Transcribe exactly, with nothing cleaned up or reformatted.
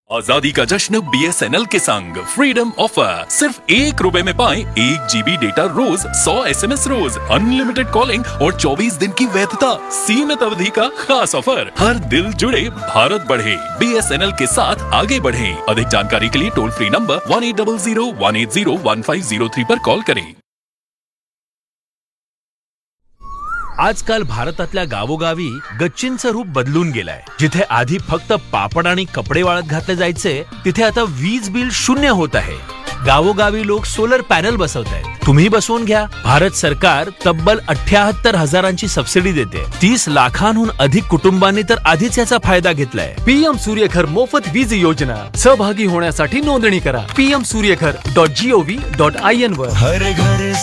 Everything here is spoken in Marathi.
आजादी का जश्न बीएसएनएल के संग फ्रीडम ऑफर सिर्फ एक रुपए में पाएं एक जीबी डेटा रोज, सौ एसएमएस रोज, अनलिमिटेड कॉलिंग और चौबीस दिन की वैधता। सीमित अवधि का खास ऑफर। हर दिल जुड़े, भारत बढ़े। बीएसएनएल के साथ आगे बढ़े। अधिक जानकारी के लिए toll free number one eight double Ziro one eight Ziro one five Ziro three पर कॉल करें। आजकाल भारतातल्या गावोगावी गच्चींचं रूप बदलून गेलंय। जिथे आधी फक्त पापड आणि कपडे वाळत घातले जायचे, तिथे आता वीज बिल शून्य होत आहे। गावोगावी लोक सोलर पॅनल बसवतायत। तुम्ही बसवून घ्या। भारत सरकार तब्बल अठ्ठ्याहत्तर हजारांची सबसिडी देते। तीस लाखांहून अधिक कुटुंबांनी तर आधीच याचा फायदा घेतलाय। पीएम सूर्यघर मोफत वीज योजना सहभागी होण्यासाठी नोंदणी करा PM Surya Ghar dot G O V dot I N वर।